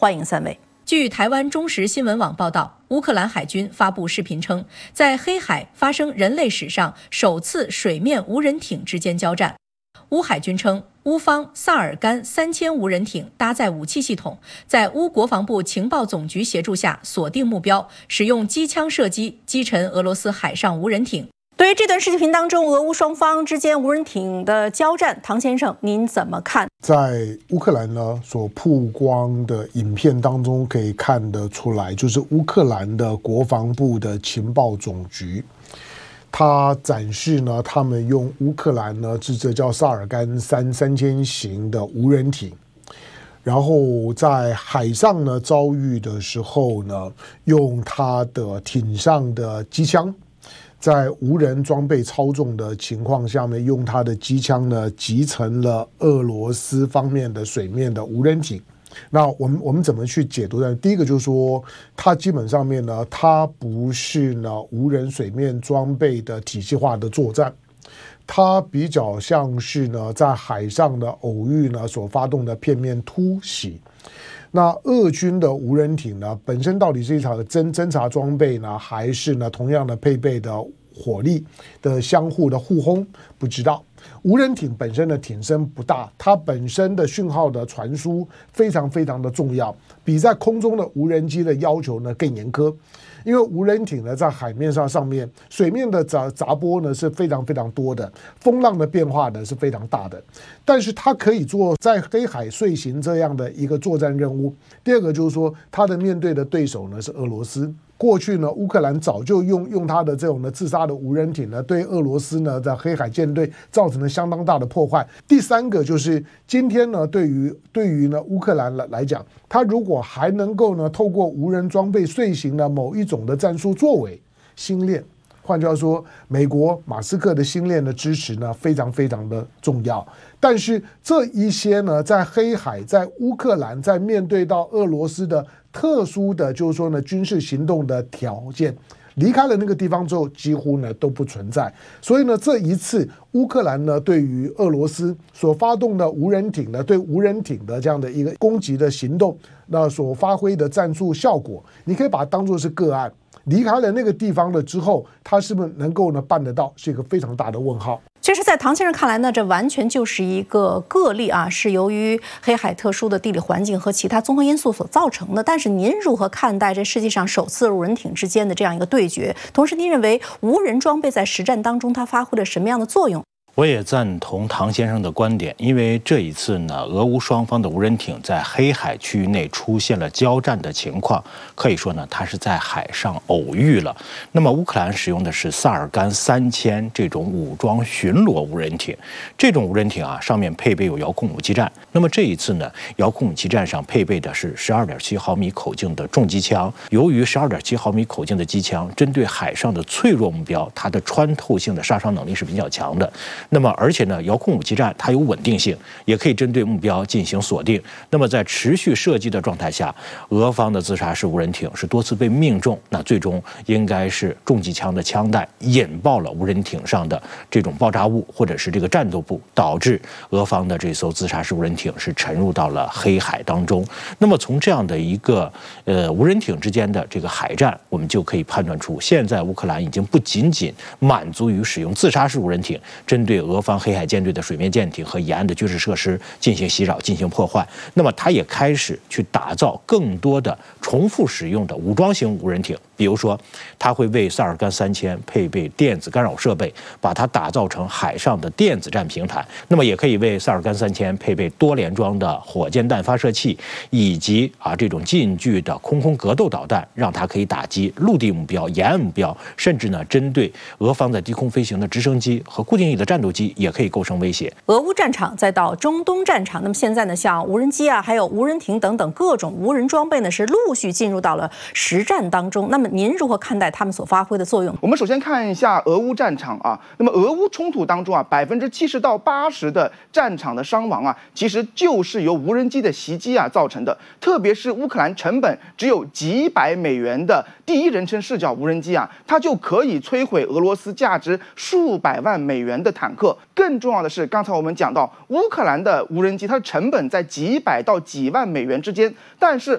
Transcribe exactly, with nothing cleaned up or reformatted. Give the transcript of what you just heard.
欢迎三位。 据台湾中时新闻网报道，乌克兰海军发布视频称，在黑海发生人类史上首次水面无人艇之间交战。乌海军称，乌方萨尔干三千无人艇搭载武器系统，在乌国防部情报总局协助下锁定目标，使用机枪射击击沉俄罗斯海上无人艇。 对于这段视频当中俄乌双方之间无人艇的交战，唐先生您怎么看？ 在乌克兰呢所曝光的影片当中可以看得出来，就是乌克兰的国防部的情报总局，他展示呢他们用乌克兰呢这这叫萨尔干三三千型的无人艇，然后在海上呢遭遇的时候呢，用他的艇上的机枪，在无人装备操纵的情况下面，用他的机枪呢击沉了俄罗斯方面的水面的无人艇。那我们我们怎么去解读呢？第一个就是说，它基本上面呢，它不是呢无人水面装备的体系化的作战，它比较像是呢在海上的偶遇呢所发动的片面突袭。那俄军的无人艇呢，本身到底是一场侦侦察装备呢，还是呢同样的配备的火力的相互的互轰？不知道。无人艇本身的艇身不大，它本身的讯号的传输非常非常的重要，比在空中的无人机的要求呢更严苛。因为无人艇呢在海面上上面，水面的杂杂波呢是非常非常多的，风浪的变化呢是非常大的，但是它可以做在黑海遂行这样的一个作战任务。第二个就是说，它的面对的对手呢是俄罗斯。过去呢，乌克兰早就用用它的这种呢自杀的无人艇呢，对俄罗斯呢在黑海舰队造成了相当大的破坏。第三个就是今天呢，对于对于呢乌克兰来来讲，它如果还能够呢透过无人装备遂行了某一种的战术作为星链，换句话说，美国马斯克的星链的支持呢非常非常的重要。但是这一些呢，在黑海，在乌克兰，在面对到俄罗斯的特殊的，就是说呢，军事行动的条件，离开了那个地方之后，几乎呢都不存在。所以呢，这一次乌克兰呢对于俄罗斯所发动的无人艇呢，对无人艇的这样的一个攻击的行动，那所发挥的战术效果，你可以把它当作是个案。离开了那个地方了之后，他是不是能够呢办得到，是一个非常大的问号。 其实，在唐先生看来呢，这完全就是一个个例啊，是由于黑海特殊的地理环境和其他综合因素所造成的。但是，您如何看待这世界上首次无人艇之间的这样一个对决？同时，您认为无人装备在实战当中它发挥了什么样的作用？ 我也赞同唐先生的观点，因为这一次呢，俄乌双方的无人艇在黑海区域内出现了交战的情况，可以说呢，它是在海上偶遇了。那么乌克兰使用的是萨尔干三千这种武装巡逻无人艇，这种无人艇啊，上面配备有遥控武器站。那么这一次呢，遥控武器站上配备的是十二点七毫米口径的重机枪。由于十二点七毫米口径的机枪针对海上的脆弱目标，它的穿透性的杀伤能力是比较强的。那么，而且呢，遥控武器站它有稳定性，也可以针对目标进行锁定。那么，在持续射击的状态下，俄方的自杀式无人艇是多次被命中，那最终应该是重机枪的枪弹引爆了无人艇上的这种爆炸物或者是这个战斗部，导致俄方的这艘自杀式无人艇是沉入到了黑海当中。那么，从这样的一个呃无人艇之间的这个海战，我们就可以判断出，现在乌克兰已经不仅仅满足于使用自杀式无人艇针对俄方黑海舰队的水面舰艇和沿岸的军事设施进行袭扰、进行破坏，那么它也开始去打造更多的重复使用的武装型无人艇。比如说，它会为萨尔干三千配备电子干扰设备，把它打造成海上的电子战平台。那么也可以为萨尔干三千配备多联装的火箭弹发射器，以及啊这种近距的空空格斗导弹，让它可以打击陆地目标、沿岸目标，甚至呢针对俄方在低空飞行的直升机和固定翼的战斗机也可以构成威胁。 俄乌战场再到中东战场，那么现在呢，像无人机啊，还有无人艇等等各种无人装备呢，是陆续进入到了实战当中。那么您如何看待他们所发挥的作用？ 我们首先看一下俄乌战场啊，那么俄乌冲突当中啊，百分之七十到八十的战场的伤亡啊，其实就是由无人机的袭击啊造成的。特别是乌克兰成本只有几百美元的第一人称视角无人机啊，它就可以摧毁俄罗斯价值数百万美元的坦克。更重要的是，刚才我们讲到乌克兰的无人机，它的成本在几百到几万美元之间，但是